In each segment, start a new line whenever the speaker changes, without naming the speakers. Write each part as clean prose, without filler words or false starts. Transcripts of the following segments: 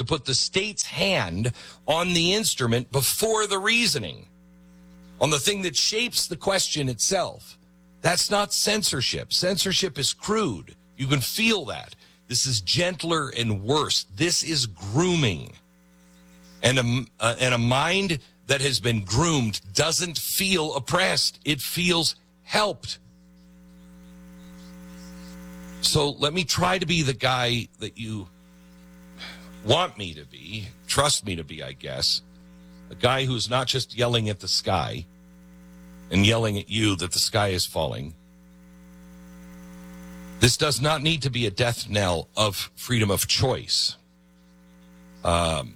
put the state's hand on the instrument before the reasoning, on the thing that shapes the question itself. That's not censorship. Censorship is crude. You can feel that. This is gentler and worse. This is grooming. And a mind that has been groomed doesn't feel oppressed. It feels helped. So let me try to be the guy that you want me to be, trust me to be, I guess. A guy who's not just yelling at the sky and yelling at you that the sky is falling. This does not need to be a death knell of freedom of choice. I'll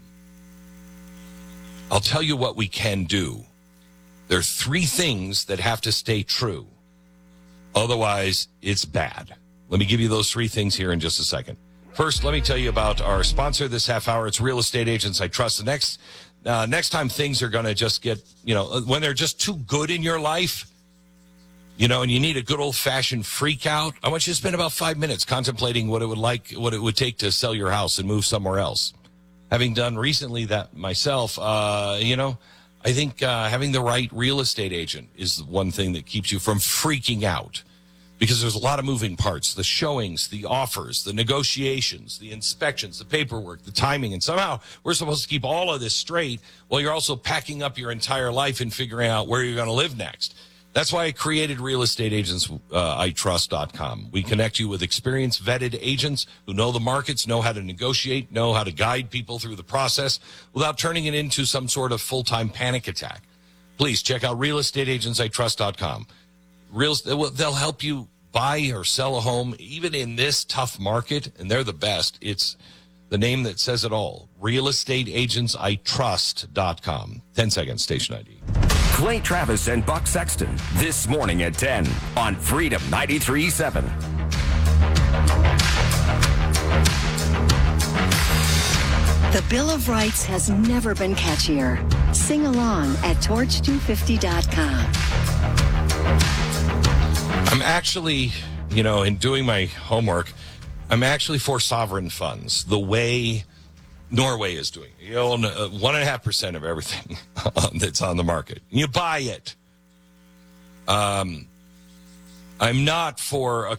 tell you what we can do. There are 3 things that have to stay true. Otherwise, it's bad. Let me give you those 3 things here in just a second. First, let me tell you about our sponsor this half hour. It's Real Estate Agents I Trust. The next time things are going to just get, when they're just too good in your life, and you need a good old-fashioned freak out, I want you to spend about 5 minutes contemplating what it would take to sell your house and move somewhere else. Having done recently that myself, I think having the right real estate agent is one thing that keeps you from freaking out, because there's a lot of moving parts: the showings, the offers, the negotiations, the inspections, the paperwork, the timing. And somehow we're supposed to keep all of this straight while you're also packing up your entire life and figuring out where you're going to live next. That's why I created realestateagentsitrust.com. We connect you with experienced, vetted agents who know the markets, know how to negotiate, know how to guide people through the process without turning it into some sort of full-time panic attack. Please check out realestateagentsitrust.com. They'll help you buy or sell a home, even in this tough market, and they're the best. It's the name that says it all. realestateagentsitrust.com. 10 seconds, station ID.
Clay Travis and Buck Sexton this morning at 10 on Freedom 93.7.
The Bill of Rights has never been catchier. Sing along at torch250.com.
I'm actually, in doing my homework, I'm actually for sovereign funds, the way Norway is doing. You own 1.5% of everything that's on the market. You buy it. I'm not for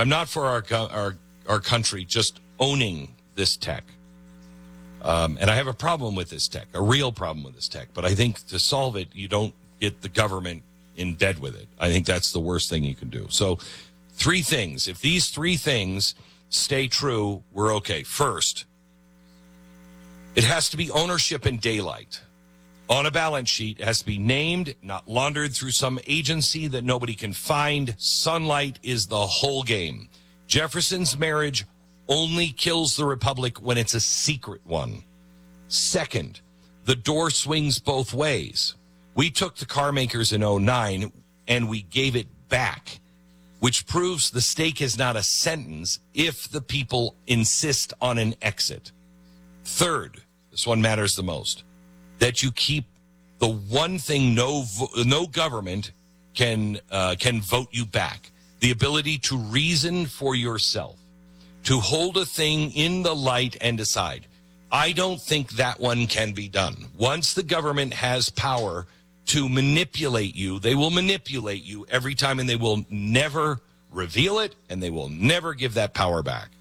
our country just owning this tech. And I have a problem with this tech, a real problem with this tech. But I think to solve it, you don't get the government in bed with it. I think that's the worst thing you can do. So 3 things. If these 3 things stay true, we're okay. First, it has to be ownership in daylight. On a balance sheet, it has to be named, not laundered through some agency that nobody can find. Sunlight is the whole game. Jefferson's marriage only kills the republic when it's a secret one. Second, the door swings both ways. We took the car makers in 2009 and we gave it back, which proves the stake is not a sentence if the people insist on an exit. Third, this one matters the most, that you keep the one thing no government can vote you back: the ability to reason for yourself, to hold a thing in the light and decide. I don't think that one can be done. Once the government has power to manipulate you, they will manipulate you every time, and they will never reveal it, and they will never give that power back.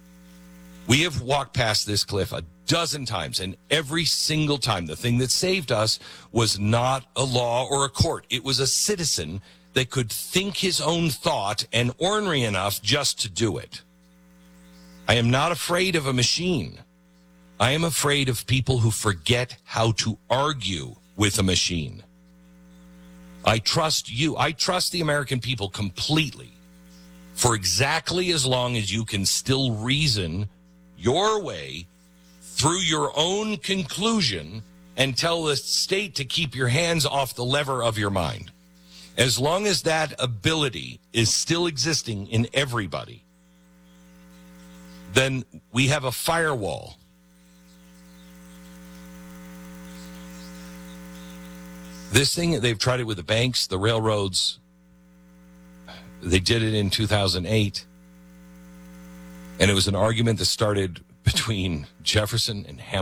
We have walked past this cliff a dozen times, and every single time the thing that saved us was not a law or a court. It was a citizen that could think his own thought and ornery enough just to do it. I am not afraid of a machine. I am afraid of people who forget how to argue with a machine. I trust you. I trust the American people completely for exactly as long as you can still reason your way through your own conclusion and tell the state to keep your hands off the lever of your mind. As long as that ability is still existing in everybody, then we have a firewall. This thing, they've tried it with the banks, the railroads. They did it in 2008. And it was an argument that started between Jefferson and Hamilton.